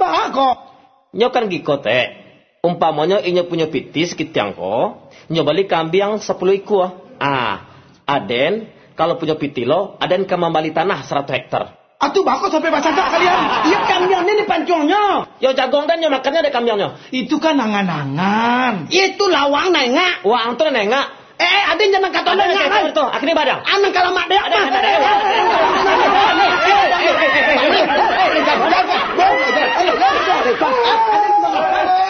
bah kok. Nyo kan giko teh. Umpamanya inyo punya piti sekitiang ko, nyo balik kambing 10 ekor. Aden kalau punya piti lo, aden kembali tanah 100 hektar. Atuh bako sampai baca kalian. Iya kambingnya nih pancongnya. Yo jagong dan nyo makannya ada kambingnya. Itu kan angan-angan. Itu lawang nengak. Wah, antu nengak. Aden jangan kata nengak. Itu, akhirnya badang. Anang kalau mak deh. Ada.